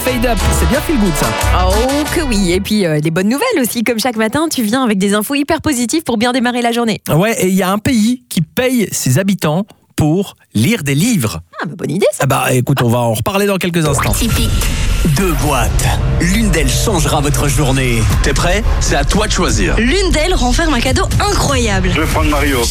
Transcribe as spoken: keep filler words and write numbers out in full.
Fade Up. C'est bien feel good ça. Oh que oui, et puis euh, des bonnes nouvelles aussi, comme chaque matin, tu viens avec des infos hyper positives pour bien démarrer la journée. Ouais, et il y a un pays qui paye ses habitants pour lire des livres. Ah bah bonne idée ça. Ah bah écoute, on va en reparler dans quelques instants. Typique. Deux boîtes. L'une d'elles changera votre journée. T'es prêt ? C'est à toi de choisir. L'une d'elles renferme un cadeau incroyable. Je vais prendre Mario.